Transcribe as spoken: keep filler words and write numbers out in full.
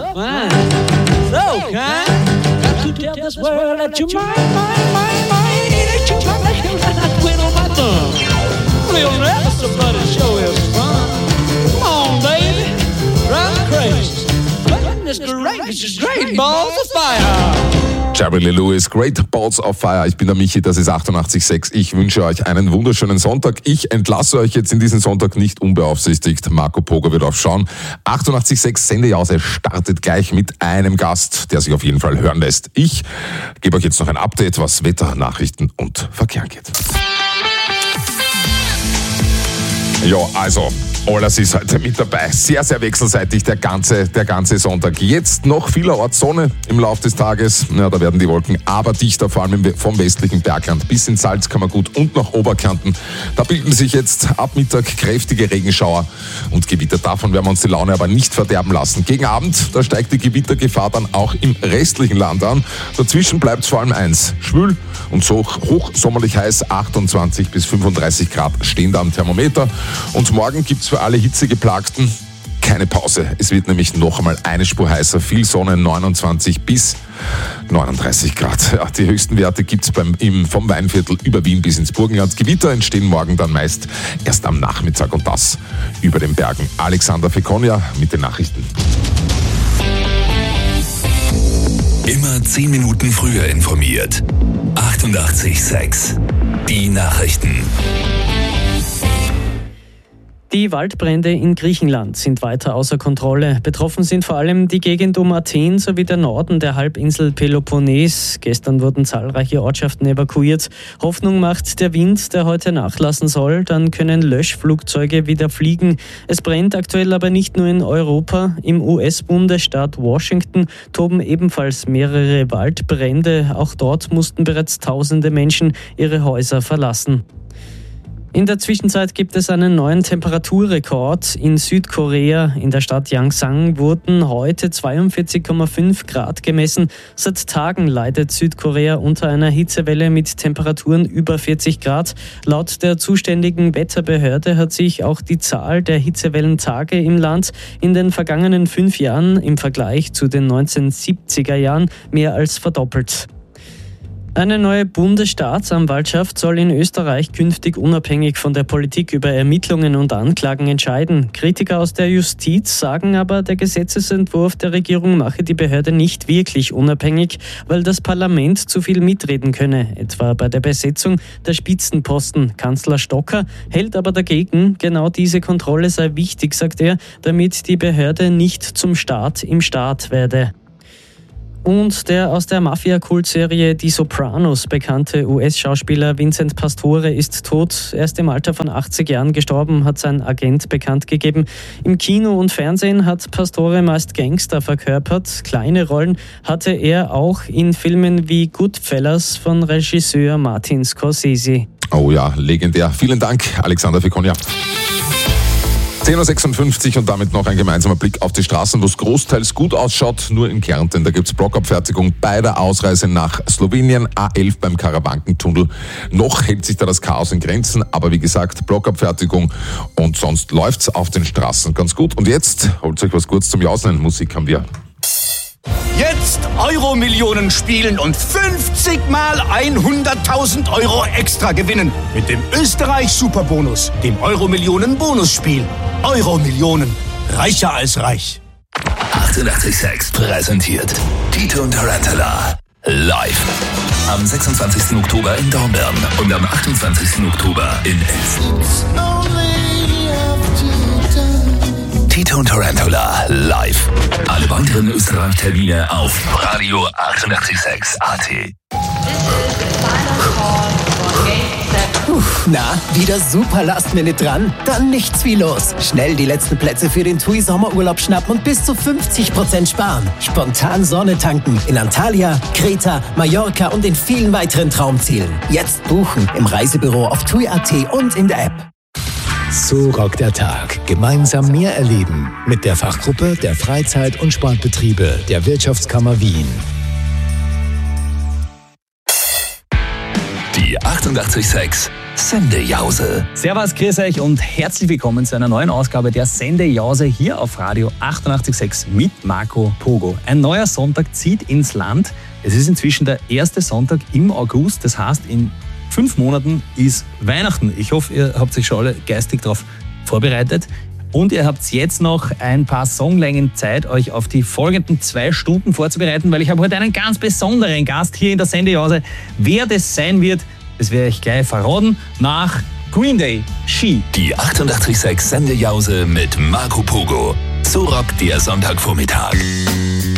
fine, so kind. Got to tell this world that you're mine, mine, mine, mine. That you come like you got that quit on my thumb. We'll never somebody show us fun. Come on, baby, drive crazy. Goodness gracious, great balls of fire. Jerry Lee Lewis, Great Balls of Fire. Ich bin der Michi, das ist achtundachtzig Komma sechs. Ich wünsche euch einen wunderschönen Sonntag. Ich entlasse euch jetzt in diesen Sonntag nicht unbeaufsichtigt. Marco Pogo wird aufschauen. achtundachtzig Komma sechs Sendejause startet gleich mit einem Gast, der sich auf jeden Fall hören lässt. Ich gebe euch jetzt noch ein Update, was Wetter, Nachrichten und Verkehr angeht. Ja, also, alles ist heute mit dabei. Sehr, sehr wechselseitig der ganze, der ganze Sonntag. Jetzt noch vielerorts Sonne im Laufe des Tages. Ja, da werden die Wolken aber dichter, vor allem vom westlichen Bergland bis in Salzkammergut und nach Oberkärnten. Da bilden sich jetzt ab Mittag kräftige Regenschauer und Gewitter. Davon werden wir uns die Laune aber nicht verderben lassen. Gegen Abend, da steigt die Gewittergefahr dann auch im restlichen Land an. Dazwischen bleibt es vor allem eins: schwül und so hochsommerlich heiß. achtundzwanzig bis fünfunddreißig Grad stehen da am Thermometer. Und morgen gibt's für alle Hitzegeplagten keine Pause. Es wird nämlich noch einmal eine Spur heißer. Viel Sonne, neunundzwanzig bis neununddreißig Grad. Ja, die höchsten Werte gibt's beim, im, vom Weinviertel über Wien bis ins Burgenland. Gewitter entstehen morgen dann meist erst am Nachmittag und das über den Bergen. Alexander Fekonia mit den Nachrichten. Immer zehn Minuten früher informiert. achtundachtzig Komma sechs. Die Nachrichten. Die Waldbrände in Griechenland sind weiter außer Kontrolle. Betroffen sind vor allem die Gegend um Athen sowie der Norden der Halbinsel Peloponnes. Gestern wurden zahlreiche Ortschaften evakuiert. Hoffnung macht der Wind, der heute nachlassen soll. Dann können Löschflugzeuge wieder fliegen. Es brennt aktuell aber nicht nur in Europa. Im U S-Bundesstaat Washington toben ebenfalls mehrere Waldbrände. Auch dort mussten bereits tausende Menschen ihre Häuser verlassen. In der Zwischenzeit gibt es einen neuen Temperaturrekord. In Südkorea, in der Stadt Yangsan, wurden heute zweiundvierzig Komma fünf Grad gemessen. Seit Tagen leidet Südkorea unter einer Hitzewelle mit Temperaturen über vierzig Grad. Laut der zuständigen Wetterbehörde hat sich auch die Zahl der Hitzewellentage im Land in den vergangenen fünf Jahren im Vergleich zu den neunzehnhundertsiebziger Jahren mehr als verdoppelt. Eine neue Bundesstaatsanwaltschaft soll in Österreich künftig unabhängig von der Politik über Ermittlungen und Anklagen entscheiden. Kritiker aus der Justiz sagen aber, der Gesetzesentwurf der Regierung mache die Behörde nicht wirklich unabhängig, weil das Parlament zu viel mitreden könne, etwa bei der Besetzung der Spitzenposten. Kanzler Stocker hält aber dagegen, genau diese Kontrolle sei wichtig, sagt er, damit die Behörde nicht zum Staat im Staat werde. Und der aus der Mafia-Kultserie Die Sopranos bekannte U S-Schauspieler Vincent Pastore ist tot. Erst im Alter von achtzig Jahren gestorben, hat sein Agent bekannt gegeben. Im Kino und Fernsehen hat Pastore meist Gangster verkörpert. Kleine Rollen hatte er auch in Filmen wie Goodfellas von Regisseur Martin Scorsese. Oh ja, legendär. Vielen Dank, Alexander Fekonia. zehn Uhr sechsundfünfzig und damit noch ein gemeinsamer Blick auf die Straßen, wo es großteils gut ausschaut. Nur in Kärnten, da gibt es Blockabfertigung bei der Ausreise nach Slowenien, A elf beim Karawankentunnel. Noch hält sich da das Chaos in Grenzen, aber wie gesagt, Blockabfertigung und sonst läuft's auf den Straßen ganz gut. Und jetzt holt euch was kurz zum Jausen. Musik haben wir. Jetzt Euro-Millionen spielen und fünfzig mal hunderttausend Euro extra gewinnen. Mit dem Österreich-Superbonus, dem Euro-Millionen-Bonusspiel. Euro-Millionen. Reicher als reich. achtundachtzig Komma sechs präsentiert Tito und Tarantula live. Am sechsundzwanzigsten Oktober in Dornbirn und am achtundzwanzigsten Oktober in Elsen. Tito und Tarantula live. Alle weiteren Österreich-Termine auf Radio achtundachtzig Komma sechs A T. Puh, na, wieder super Last Minute dran? Dann nichts wie los. Schnell die letzten Plätze für den TUI Sommerurlaub schnappen und bis zu fünfzig Prozent sparen. Spontan Sonne tanken in Antalya, Kreta, Mallorca und in vielen weiteren Traumzielen. Jetzt buchen im Reisebüro auf TUI Punkt A T und in der App. So rockt der Tag. Gemeinsam mehr erleben. Mit der Fachgruppe der Freizeit- und Sportbetriebe der Wirtschaftskammer Wien. Die achtundachtzig Komma sechs Sendejause. Servus, grüß euch und herzlich willkommen zu einer neuen Ausgabe der Sendejause hier auf Radio achtundachtzig Komma sechs mit Marco Pogo. Ein neuer Sonntag zieht ins Land. Es ist inzwischen der erste Sonntag im August. Das heißt, in fünf Monaten ist Weihnachten. Ich hoffe, ihr habt euch schon alle geistig darauf vorbereitet. Und ihr habt jetzt noch ein paar Songlängen Zeit, euch auf die folgenden zwei Stunden vorzubereiten, weil ich habe heute einen ganz besonderen Gast hier in der Sendejause. Wer das sein wird, das werde ich gleich verraten nach Green Day, She. Die achtundachtzig Komma sechs Sendejause mit Marco Pogo. So rockt der Sonntagvormittag.